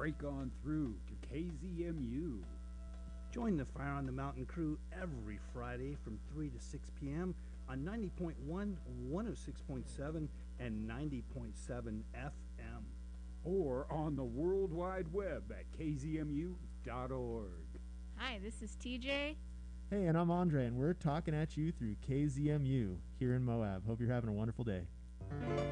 break on through to KZMU. Join the Fire on the Mountain crew every Friday from 3 to 6 p.m. on 90.1, 106.7, and 90.7 FM. Or on the World Wide Web at kzmu.org. Hi, this is TJ. Hey, and I'm Andre, and we're talking at you through KZMU here in Moab. Hope you're having a wonderful day.